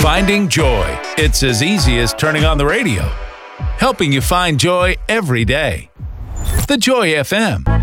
Finding joy. It's as easy as turning on the radio. Helping you find joy every day. The Joy FM.